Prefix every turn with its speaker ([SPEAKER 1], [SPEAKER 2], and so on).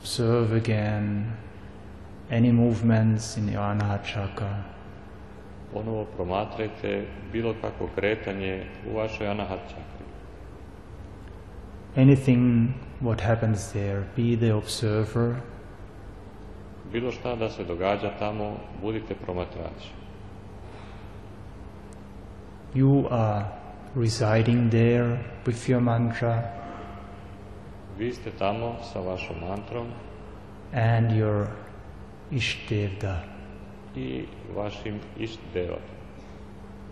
[SPEAKER 1] Observe again any movements in your Anahat chakra.
[SPEAKER 2] Ponovo promatrajte bilo kakvo kretanje u vašoj Anahat čakri.
[SPEAKER 1] Anything what happens there, be the observer.
[SPEAKER 2] Bilo šta da se događa tamo, budite promatrači.
[SPEAKER 1] You are residing there with your mantra.
[SPEAKER 2] Vi ste tamo sa vašom mantrom
[SPEAKER 1] And your Ishtevda.
[SPEAKER 2] i vašim Ištdevom.